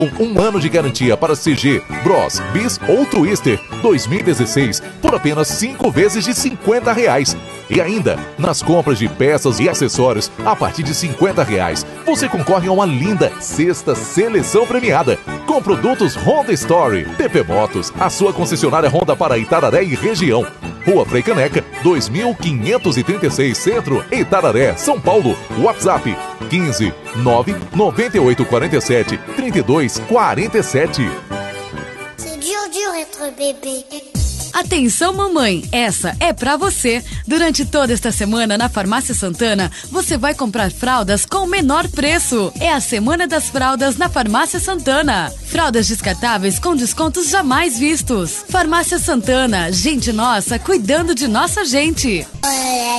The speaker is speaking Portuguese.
Um ano de garantia para CG, Bros, Bis ou Twister 2016 por apenas 5 vezes de R$50. E ainda, nas compras de peças e acessórios a partir de R$50, você concorre a uma linda sexta seleção premiada com produtos Honda Story. TP Motos, a sua concessionária Honda para Itararé e região. Rua Frei Caneca, 2536 Centro, Itararé, São Paulo. WhatsApp 15 99847 3247. C'est dur être bébé. Atenção, mamãe, essa é pra você. Durante toda esta semana na Farmácia Santana, você vai comprar fraldas com o menor preço. É a Semana das Fraldas na Farmácia Santana. Fraldas descartáveis com descontos jamais vistos. Farmácia Santana, gente nossa cuidando de nossa gente.